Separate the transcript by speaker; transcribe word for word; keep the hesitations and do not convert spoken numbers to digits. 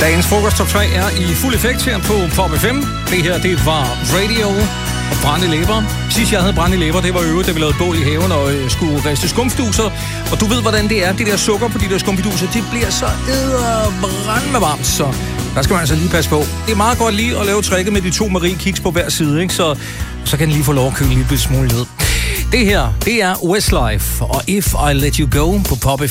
Speaker 1: Dagens frokost top tre er i fuld effekt her på Pop F M. Det her, det var Radio og Brand i læber. Sidst jeg havde brand i læber, det var øvrigt, da vi lavede bål i haven og øh, skulle riste skumfiduser. Og du ved, hvordan det er. Det der sukker på de der skumfiduser, det bliver så edderbrandende varmt. Så der skal man altså lige passe på. Det er meget godt lige at lave tricket med de to Marie Kiks på hver side, ikke? Så, så kan den lige få lov at køle lige lidt smule ned. Det her, det er Westlife og If I Let You Go på Pop F M.